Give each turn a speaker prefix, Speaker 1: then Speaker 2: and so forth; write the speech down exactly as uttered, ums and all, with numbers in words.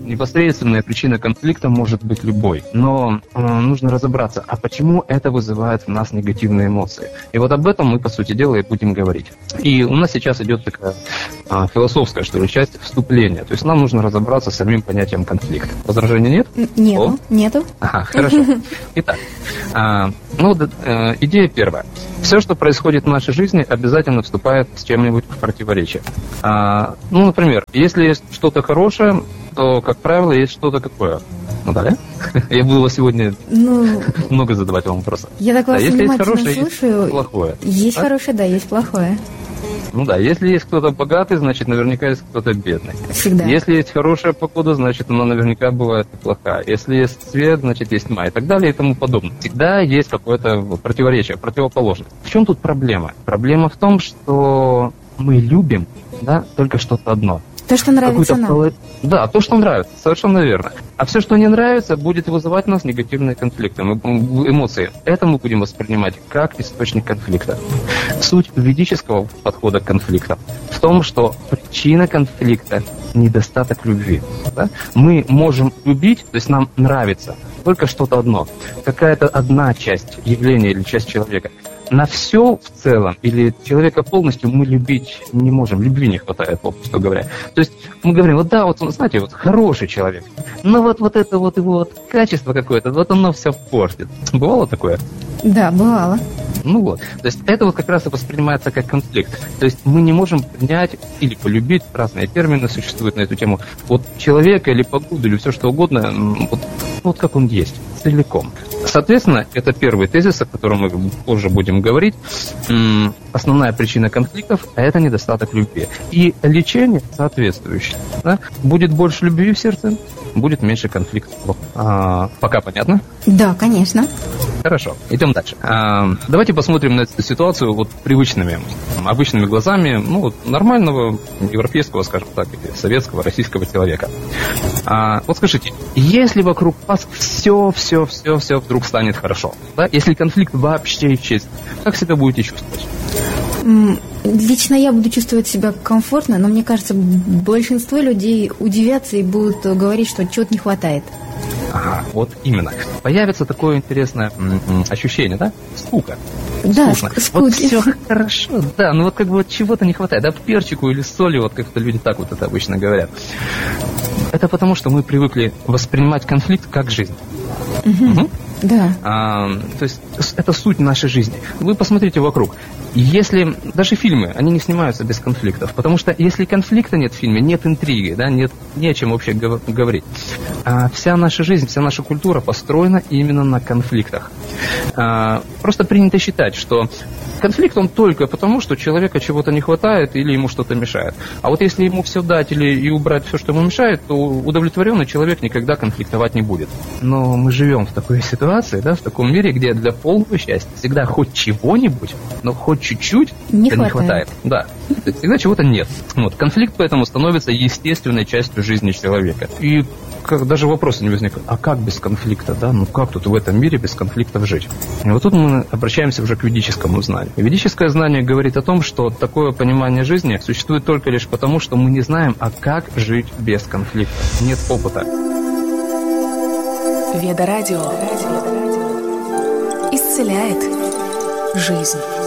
Speaker 1: непосредственная причина конфликта может быть любой, но э, нужно разобраться, а почему это вызывает в нас негативные эмоции. И вот об этом мы, по сути дела, и будем говорить. И у нас сейчас идет такая э, философская, что ли, часть вступления. То есть нам нужно разобраться с самим понятием конфликт. Возражений нет?
Speaker 2: Нету,
Speaker 1: О?
Speaker 2: нету.
Speaker 1: Ага, хорошо. Итак, э, ну, э, идея первая. Все, что происходит в нашей жизни, обязательно вступает с чем-нибудь в противоречие. А, ну, например, если есть что-то хорошее, то, как правило, есть что-то какое. Ну, далее. Я буду вас сегодня
Speaker 2: ну,
Speaker 1: много задавать вам вопросов.
Speaker 2: Я так вас
Speaker 1: да, если
Speaker 2: внимательно
Speaker 1: есть хорошее,
Speaker 2: слушаю.
Speaker 1: Есть плохое.
Speaker 2: Есть
Speaker 1: а?
Speaker 2: хорошее, да, есть плохое.
Speaker 1: Ну да, если есть кто-то богатый, значит, наверняка есть кто-то бедный.
Speaker 2: Всегда.
Speaker 1: Если есть хорошая погода, значит, она наверняка бывает и плохая. Если есть свет, значит, есть тьма и так далее и тому подобное. Всегда есть какое-то противоречие, противоположность. В чем тут проблема? Проблема в том, что мы любим, да, только что-то одно.
Speaker 2: То, что нравится нам.
Speaker 1: Пол... Да, то, что нравится, совершенно верно. А все, что не нравится, будет вызывать у нас негативные конфликты, эмоции. Это мы будем воспринимать как источник конфликта. Суть ведического подхода к конфликтам в том, что причина конфликта – недостаток любви. Да? Мы можем любить, то есть нам нравится только что-то одно, какая-то одна часть явления или часть человека. На все в целом или человека полностью мы любить не можем, любви не хватает, попросту говоря. То есть мы говорим, вот да, вот знаете, вот хороший человек, но вот, вот это вот его вот качество какое-то, вот оно все портит. Бывало такое?
Speaker 2: Да, бывало.
Speaker 1: Ну вот, то есть это вот как раз и воспринимается как конфликт. То есть мы не можем принять или полюбить, разные термины существуют на эту тему, вот человека или погоду, или все что угодно, вот, вот как он есть, целиком. Соответственно, это первый тезис, о котором мы позже будем говорить. Основная причина конфликтов – это недостаток любви. И лечение соответствующее. Да? Будет больше любви в сердце, будет меньше конфликтов. А, пока понятно?
Speaker 2: Да, конечно.
Speaker 1: Хорошо, идем дальше. А, давайте посмотрим на эту ситуацию вот привычными, обычными глазами, ну, вот, нормального европейского, скажем так, или советского, российского человека. А, вот скажите, если вокруг вас все, все, все, все вдруг станет хорошо, да? Если конфликт вообще исчезнет, как себя будете чувствовать?
Speaker 2: Лично я буду чувствовать себя комфортно, но мне кажется, большинство людей удивятся и будут говорить, что чего-то не хватает.
Speaker 1: Ага, вот именно. Появится такое интересное м-м, ощущение, да? Скука.
Speaker 2: Да,
Speaker 1: скучно.
Speaker 2: скуки.
Speaker 1: Вот все хорошо, да, но вот как бы вот чего-то не хватает, да, перчику или соли, вот как-то люди так вот это обычно говорят. Это потому, что мы привыкли воспринимать конфликт как жизнь.
Speaker 2: Угу. Угу. Да.
Speaker 1: А, то есть это суть нашей жизни. Вы посмотрите вокруг. Если даже фильмы, они не снимаются без конфликтов, потому что если конфликта нет в фильме, нет интриги, да, нет, не о чем вообще говорить. А вся наша жизнь, вся наша культура построена именно на конфликтах. А, просто принято считать, что конфликт он только потому, что человека чего-то не хватает или ему что-то мешает. А вот если ему все дать или и убрать все, что ему мешает, то удовлетворенный человек никогда конфликтовать не будет. Но мы живем в такой ситуации, да, в таком мире, где для полного счастья всегда хоть чего-нибудь, но хоть чуть-чуть
Speaker 2: не
Speaker 1: хватает.
Speaker 2: не хватает.
Speaker 1: Да, всегда чего-то нет. Вот. Конфликт поэтому становится естественной частью жизни человека. И как, даже вопроса не возникает, а как без конфликта, да? Ну как тут в этом мире без конфликтов жить? И вот тут мы обращаемся уже к ведическому знанию. И ведическое знание говорит о том, что такое понимание жизни существует только лишь потому, что мы не знаем, а как жить без конфликта. Нет опыта.
Speaker 3: Веда Радио исцеляет жизнь.